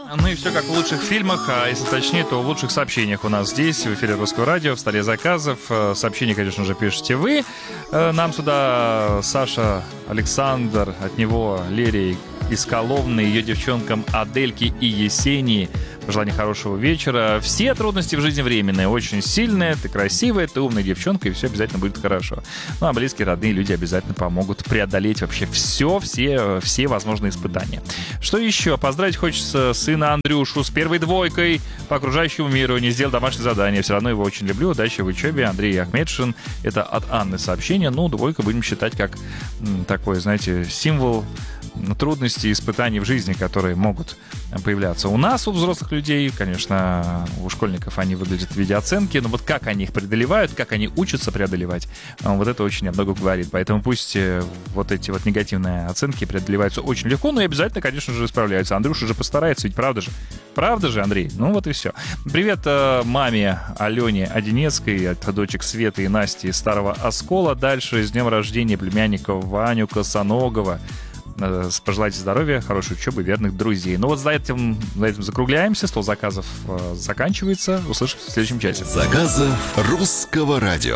Ну и все как в лучших фильмах, а если точнее, то в лучших сообщениях у нас здесь, в эфире Русского радио, в столе заказов. Сообщения, конечно же, пишете вы. Нам сюда Саша, Александр, от него Лерий из Коломны, ее девчонкам Адельке и Есении. Пожелание хорошего вечера. Все трудности в жизни временные, очень сильные. Ты красивая, ты умная девчонка, и все обязательно будет хорошо. Ну, а близкие, родные люди обязательно помогут преодолеть вообще все возможные испытания. Что еще? Поздравить хочется сына Андрюшу с первой двойкой по окружающему миру. Не сделал домашнее задание. Все равно его очень люблю. Удачи в учебе. Андрей Ахмедшин. Это от Анны сообщение. Ну, двойка будем считать как такой, знаете, символ трудностей и испытаний в жизни, которые могут появляться у нас, у взрослых людей. Конечно, у школьников они выглядят в виде оценки, но вот как они их преодолевают, как они учатся преодолевать, вот это очень много говорит. Поэтому пусть вот эти вот негативные оценки преодолеваются очень легко, но и обязательно, конечно же, справляются. Андрюша же постарается, ведь правда же? Правда же, Андрей? Ну вот и все. Привет маме Алене Одинецкой, от дочек Светы и Насти из Старого Оскола. Дальше с днем рождения племянника Ваню Косоногова. Пожелайте здоровья, хорошей учебы, верных друзей. Ну вот за этим закругляемся. Стол заказов заканчивается. Услышимся в следующем часе. Заказов Русского радио.